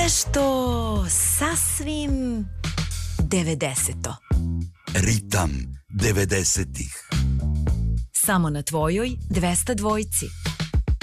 Nešto sasvim 90-to. Ritam 90-ih. Samo na tvojoj 202.